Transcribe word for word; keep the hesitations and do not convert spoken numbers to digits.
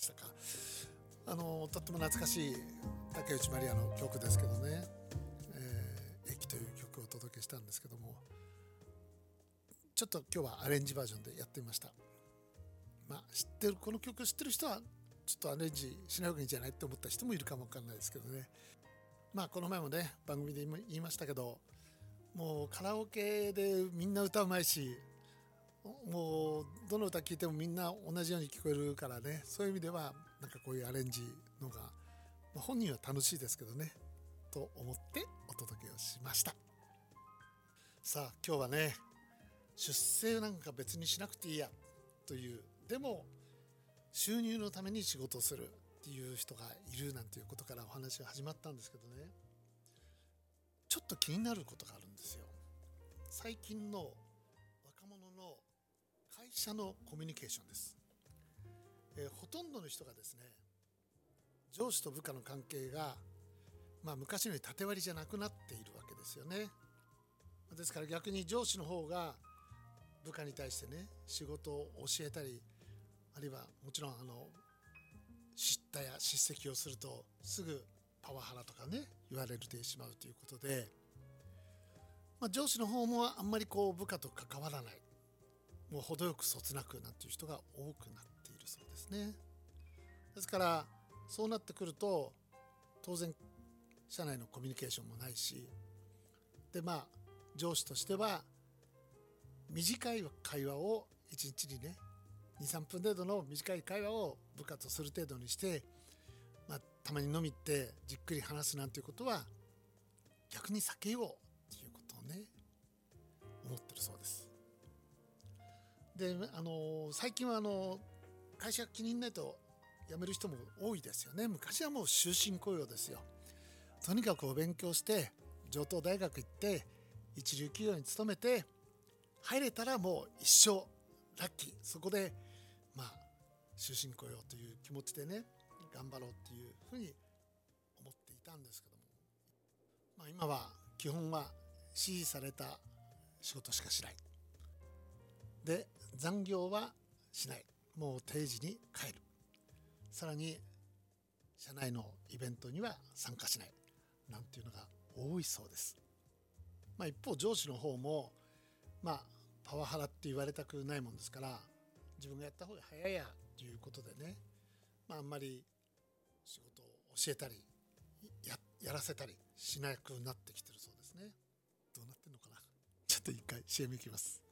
したか。あのとっても懐かしい竹内まりやの曲ですけどね、えー、駅という曲をお届けしたんですけども、ちょっと今日はアレンジバージョンでやってみました。まあ知ってる、この曲知ってる人はちょっとアレンジしない方がいいんじゃないって思った人もいるかもわかんないですけどね。まあこの前もね番組で言いましたけど、もうカラオケでみんな歌うまいし、もうどの歌聴いてもみんな同じように聞こえるからね、そういう意味ではなんかこういうアレンジのが、まあ、本人は楽しいですけどねと思ってお届けをしました。さあ今日はね、出世なんか別にしなくていいやという、でも収入のために仕事をするっていう人がいるなんていうことからお話が始まったんですけどね、ちょっと気になることがあるんですよ。最近の若者の会社のコミュニケーションです。えー、ほとんどの人がですね、上司と部下の関係が、まあ、昔のように縦割りじゃなくなっているわけですよね。ですから逆に上司の方が部下に対してね、仕事を教えたり、あるいはもちろんあの叱咤や叱責をするとすぐパワハラとかね言われてしまうということで、まあ、上司の方もあんまりこう部下と関わらない、もう程よくそつなくなんていう人が多くなっているそうですね。ですからそうなってくると当然社内のコミュニケーションもないし、でまあ上司としては短い会話をいちにちにね にさんぷん程度の短い会話を部下とする程度にして、まあ、たまに飲み行ってじっくり話すなんていうことは逆に避けようっていうことをね思ってるそうです。で、あの最近はあの会社が気に入らないと辞める人も多いですよね。昔はもう終身雇用ですよ。とにかくお勉強して上東大学行って一流企業に勤めて入れたらもう一生ラッキー、そこでまあ終身雇用という気持ちでね頑張ろうっていうふうに思っていたんですけども、まあ、今は基本は指示された仕事しかしないで、残業はしない、もう定時に帰る、さらに社内のイベントには参加しないなんていうのが多いそうです。まあ、一方上司の方もまあパワハラって言われたくないもんですから、自分がやった方が早いやということでね、まあ、あんまり仕事を教えたり や, やらせたりしなくなってきてるそうですね。どうなってんのかな。ちょっと一回 シーエム 行きます。